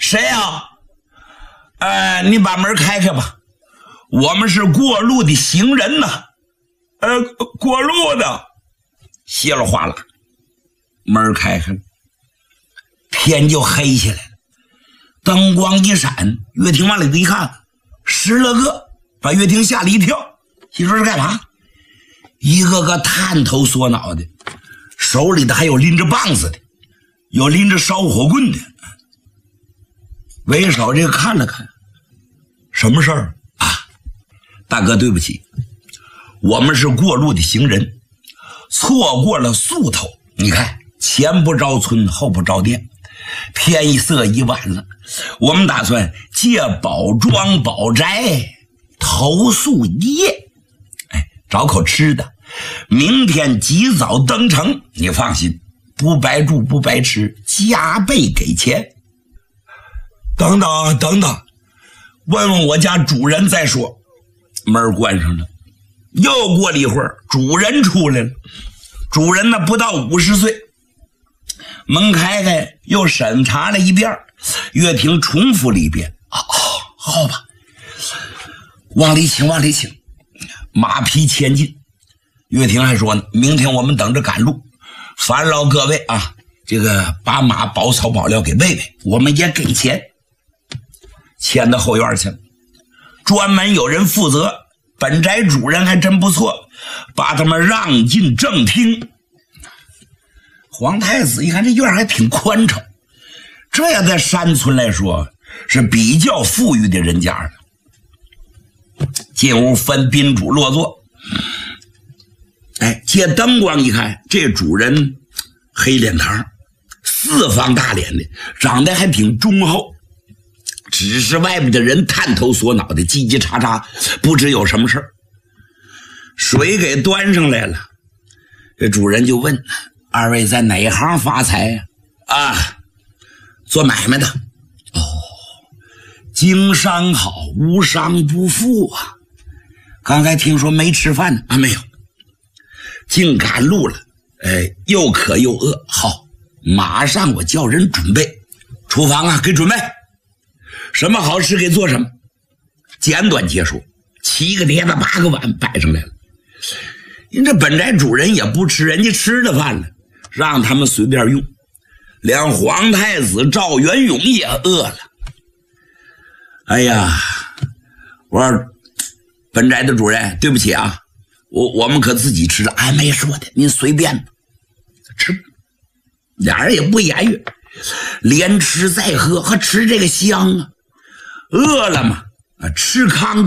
谁呀？你把门开开吧，我们是过路的行人呐。过路的。稀里哗啦，门开开了，天就黑下来了，灯光一闪，岳霆往里头一看，10来个，把岳霆吓了一跳。你说是干嘛？一个个探头缩脑的，手里的还有拎着棒子的，有拎着烧火棍的。为首这个看了看，什么事儿啊？大哥，对不起，我们是过路的行人，错过了宿头。你看，前不着村后不着店，天色已晚了，我们打算借宝庄宝宅投宿一夜，找口吃的，明天及早登城。你放心，不白住不白吃，加倍给钱。等等，问问我家主人再说。门关上了，又过了一会儿，主人出来了。主人呢不到50岁，门开开，又审查了一遍。岳霆重复了一遍。好吧，往里请。马匹前进。岳霆还说呢，明天我们等着赶路，烦劳各位啊，这个把马保草保料给喂喂，我们也给钱。牵到后院去了，专门有人负责。本宅主人还真不错，把他们让进正厅。皇太子一看这院还挺宽敞，这要在山村来说是比较富裕的人家了。进屋分宾主落座。借灯光一看，这主人黑脸膛，四方大脸的，长得还挺忠厚，只是外面的人探头缩脑的，叽叽喳喳，不知有什么事儿。水给端上来了，这主人就问：二位在哪行发财呀？做买卖的。经商好，无商不富啊。刚才听说没吃饭呢？没有。竟赶路了，又渴又饿。好，马上我叫人准备厨房啊，给准备什么好吃给做什么。简短结束，7个碟子8个碗摆上来了。人这本宅主人也不吃人家吃的饭了，让他们随便用。连皇太子赵元永也饿了。哎呀，我说本宅的主人，对不起啊，我们可自己吃的。没说的，您随便吃。俩人也不言语，连吃再喝，还吃这个香啊。饿了嘛，吃糠都